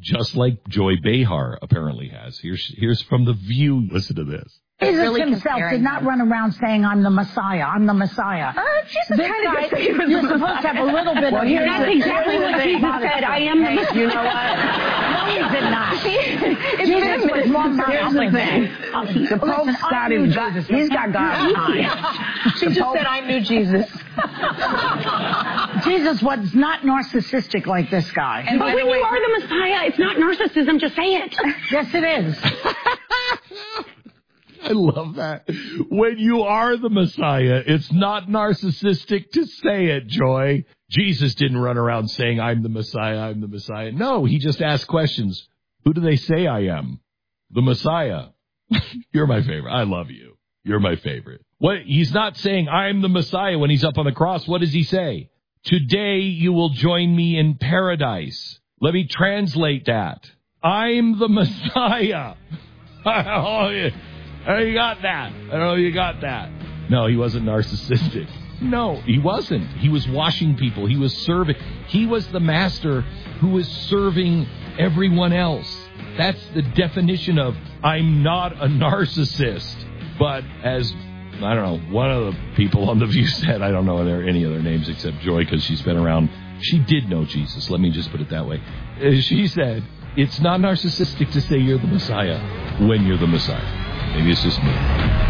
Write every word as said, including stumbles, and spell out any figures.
just like Joy Behar apparently has. Here's here's from The View. Listen to this. Jesus really himself did not run around saying, I'm the Messiah, I'm the Messiah. Uh, Jesus this kind guy, of did say you're supposed to have a little bit well, of... Well, that's exactly what Jesus said. I am the Messiah. You know what? No, he did not. It's Jesus was more Here's the thing. The Pope's got his God. He's got God behind. She just said, I knew Jesus. Jesus was not narcissistic like this guy. And but when way, you are the Messiah, it's not narcissism. Just say it. Yes, it is. I love that. When you are the Messiah, it's not narcissistic to say it, Joy. Jesus didn't run around saying, I'm the Messiah, I'm the Messiah. No, he just asked questions. Who do they say I am? The Messiah. You're my favorite. I love you. You're my favorite. What? He's not saying, I'm the Messiah when he's up on the cross. What does he say? Today you will join me in paradise. Let me translate that. I'm the Messiah. Oh, yeah. Oh, you got that. Oh, you got that. No, he wasn't narcissistic. No, he wasn't. He was washing people. He was serving. He was the master who was serving everyone else. That's the definition of I'm not a narcissist. But as, I don't know, one of the people on The View said, I don't know if there are any other names except Joy because she's been around. She did know Jesus. Let me just put it that way. She said, it's not narcissistic to say you're the Messiah when you're the Messiah. Maybe it's just me.